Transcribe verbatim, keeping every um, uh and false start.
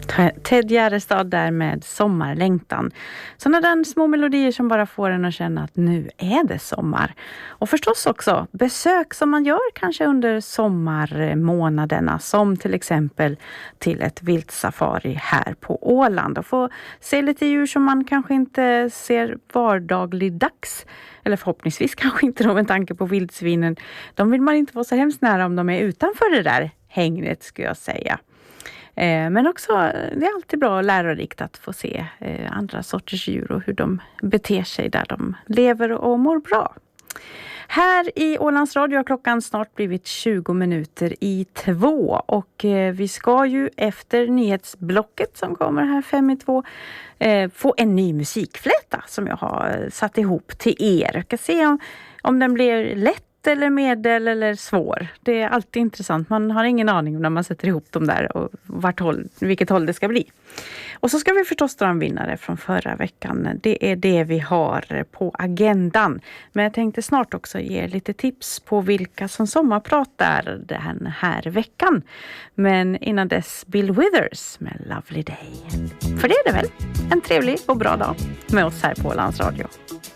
Ted Gärdestad där med Sommarlängtan. Sådana där små melodier som bara får en att känna att nu är det sommar. Och förstås också besök som man gör kanske under sommarmånaderna, som till exempel till ett viltsafari här på Åland. Och få se lite djur som man kanske inte ser vardagligdags. Eller förhoppningsvis kanske inte då med tanke på vildsvinen. De vill man inte vara så hemskt nära om de är utanför det där hängnet, skulle jag säga. Men också, det är alltid bra och lärorikt att få se andra sorters djur och hur de beter sig där de lever och mår bra. Här i Ålands Radio har klockan snart blivit tjugo minuter i två och vi ska ju efter nyhetsblocket som kommer här fem i två få en ny musikfläta som jag har satt ihop till er. Jag ska se om, om den blir lätt eller medel eller svår. Det är alltid intressant. Man har ingen aning när man sätter ihop dem där och vart håll, vilket håll det ska bli. Och så ska vi förstås dra en vinnare från förra veckan. Det är det vi har på agendan. Men jag tänkte snart också ge lite tips på vilka som sommarpratar den här veckan. Men innan dess Bill Withers med Lovely Day. För det är det väl en trevlig och bra dag med oss här på Ålands Radio.